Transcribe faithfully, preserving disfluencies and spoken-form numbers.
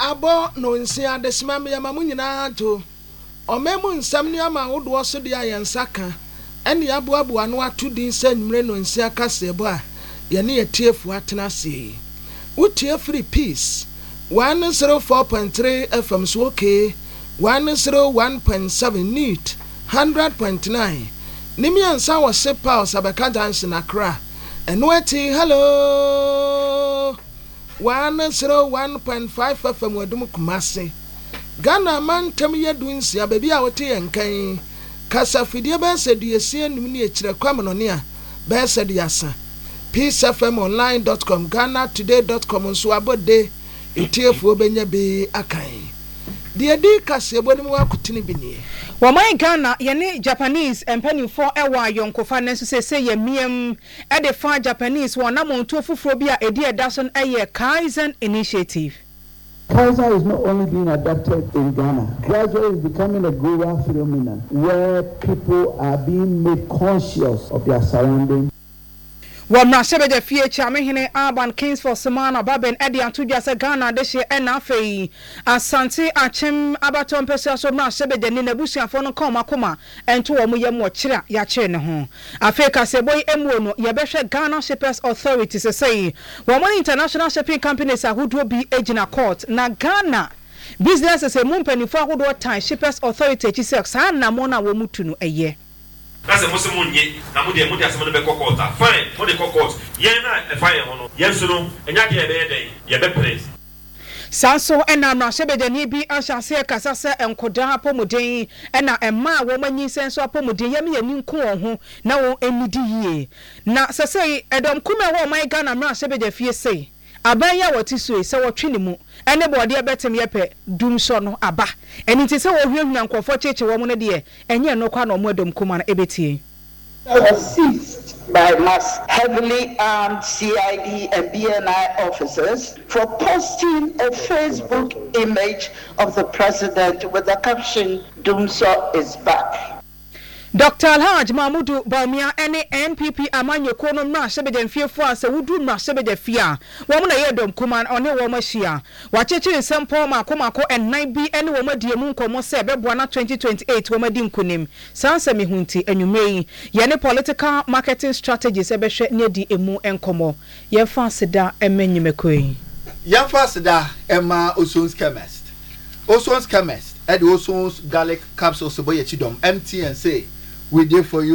abo no nsia de sima me yama munyina to omemu nsam ne ama wodo so de ayensaka ene aboabo ano atudi nsanwumre no nsia kasebo a ye ne yetiefu atena se utie free peace one oh four point three F M so okay one oh one point seven neat one hundred point nine nimi ansa wo se pa Sabeka Junction Accra eno eti hello one oh one point five F M wadum Kumase Ghana man tem yedu nsia baby a wote yenkan kasa fidie ba se du yesie nim ne ekire kwam no ne a ba se du asa peace f m online dot com ghana today dot com so abode etiefu obenya be akan de edi kasa ebodum wakutini binie Wamai Ghana yene Japanese empany for ewa yonkofa nenso se se ye miem e de fa Japanese wona monto fufuro bi a edi edason eye Kaizen initiative. Kaizen is not only being adopted in Ghana, gradually is becoming a global phenomenon where people are being made conscious of their surroundings. Wamra sebeje fie chamehene Urban Kings for Semana Baben Edi Antudja se Ghana deshe enafei asante achem abaton pese so mra sebeje ni nebusuafo no koma koma ento wo mu yem wo kire ya kire ne ho afeka se boy emu no ye behwe Ghana Shippers Authority se say wo mo international shipping companies ahodo bi agina court na Ghana businesses e mu mpanifo ahodo tan Shippers Authority chi se sa na mo na wo mutu no eye. That's a Muslim munye, na mudi mudi asemane be kokota. Fine, mudi kokot. Ye na fine hono. Ye sunu, enya de be dey, ye be praise. Sanso ena na sebeje ni bi ahase kasa se enkoda apomuden ena emma wo manyi senso apomuden ye me ye nku ho na wo enidi yie. Na sesei edom kume wo man Ghana mra sebeje fie sei. Abanya wati so se wo twini mu ene bode betem yepe dum so no aba eni ti se wo hwehuna nkofo cheche wo mo ne de enye no kwa no mo adom kuma na ebetie assist by mass heavily armed C I D and B N I officers for posting a Facebook image of the president with the caption Dumso is back. Doctor Alhaj Mahmudu Baumia ene N P P amanyoko no mra sebeje fiefo ase wudu mra sebeje fia wo mo na ye dom kuman one wo mahia wa cheche nsempɔ ma komako ennan bi ene wo madie mu nkomo se beboa na twenty twenty-eight wo madi nkunim sansa mehunti anwumei ye ne political marketing strategies e behwe ne di emu enkomo ye fa seda emanyimekoi ye fa seda ema Osons chemist Osons chemist e de Osons garlic capsules boye chidom M T N say we did for you.